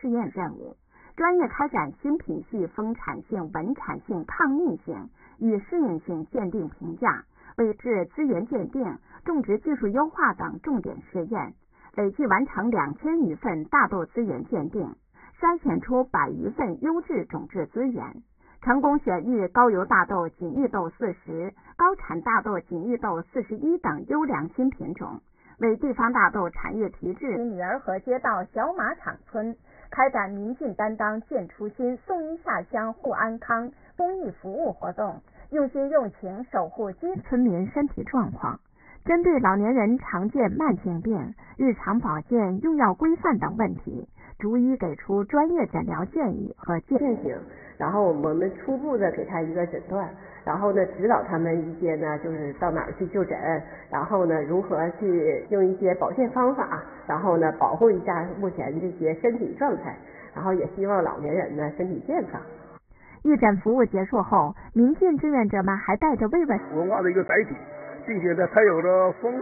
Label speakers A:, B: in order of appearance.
A: 试验任务，专业开展新品系风产性、稳产性、抗逆性与适应性鉴定评价，为质资源鉴定、种植技术优化等重点试验，累计完成2000余份大豆资源鉴定，筛选出100余份优质种质资源，成功选育高邮大豆锦玉豆40、高产大豆锦玉豆41等优良新品种，为地方大豆产业提质。女儿河街道小马场村开展民进担当建初心、送医下乡护安康公益服务活动，用心用情守护村民身体状况。针对老年人常见慢性病、日常保健、用药规范等问题，逐一给出专业诊疗建议和建议。
B: 然后我们初步的给他一个诊断，然后呢指导他们一些呢就是到哪儿去就诊，然后呢如何去用一些保健方法，然后呢保护一下目前这些身体状态，然后也希望老年人呢身体健康。
A: 义诊服务结束后，民进志愿者们还带着慰问
C: 文化的一个载体，并且呢它有着丰